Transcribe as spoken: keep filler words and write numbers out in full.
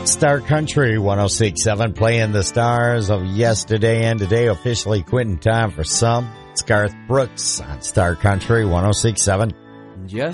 Star Country one oh six point seven, playing the stars of yesterday and today, officially quitting time for some. It's Garth Brooks on Star Country one oh six point seven. Just